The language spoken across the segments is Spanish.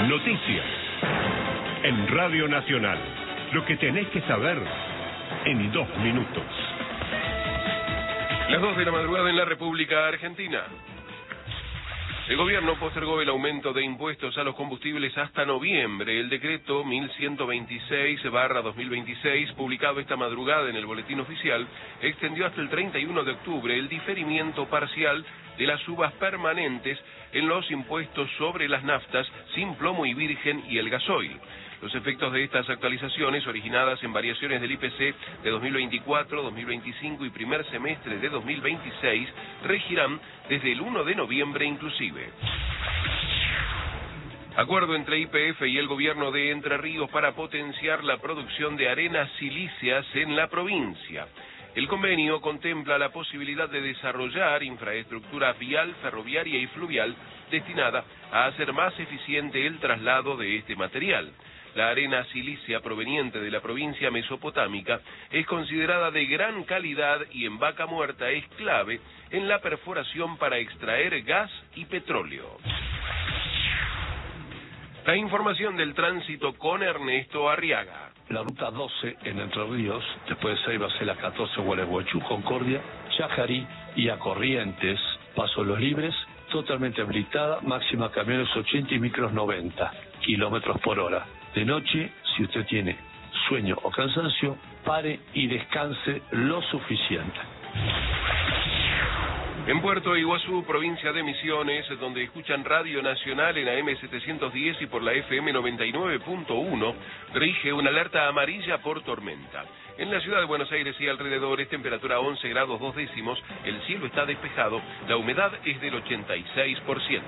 Noticias. En Radio Nacional. Lo que tenés que saber en 2 minutos. Las 2 de la madrugada en la República Argentina. El gobierno postergó el aumento de impuestos a los combustibles hasta noviembre. El decreto 1126/2026, publicado esta madrugada en el Boletín Oficial, extendió hasta el 31 de octubre el diferimiento parcial de las subas permanentes en los impuestos sobre las naftas sin plomo y virgen y el gasoil. Los efectos de estas actualizaciones, originadas en variaciones del IPC de 2024, 2025 y primer semestre de 2026, regirán desde el 1 de noviembre inclusive. Acuerdo entre YPF y el gobierno de Entre Ríos para potenciar la producción de arenas silíceas en la provincia. El convenio contempla la posibilidad de desarrollar infraestructura vial, ferroviaria y fluvial destinada a hacer más eficiente el traslado de este material. La arena silícea proveniente de la provincia mesopotámica es considerada de gran calidad y en Vaca Muerta es clave en la perforación para extraer gas y petróleo. La información del tránsito con Ernesto Arriaga. La ruta 12 en Entre Ríos, después de Ceiba, la 14 Gualeguaychú, Concordia, Chajarí y a Corrientes, Paso Los Libres, totalmente habilitada, máxima camiones 80 y micros 90 kilómetros por hora. De noche, si usted tiene sueño o cansancio, pare y descanse lo suficiente. En Puerto Iguazú, provincia de Misiones, donde escuchan Radio Nacional en AM 710 y por la FM 99.1, rige una alerta amarilla por tormenta. En la ciudad de Buenos Aires y alrededores, temperatura 11 grados 2 décimos, el cielo está despejado, la humedad es del 86%.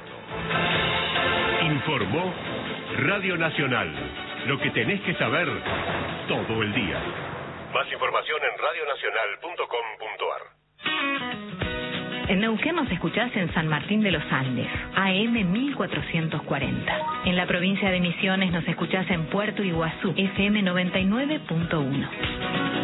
Informó Radio Nacional. Lo que tenés que saber todo el día. Más información en radionacional.com.ar. En Neuquén nos escuchás en San Martín de los Andes, AM 1440. En la provincia de Misiones nos escuchás en Puerto Iguazú, FM 99.1.